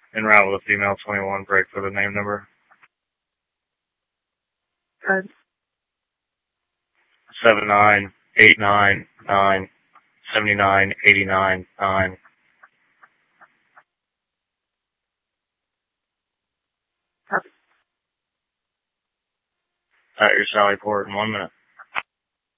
En route with a female 21, break for the name number. Good. 79899 7989 9. Copy. At your Sallyport in 1 minute.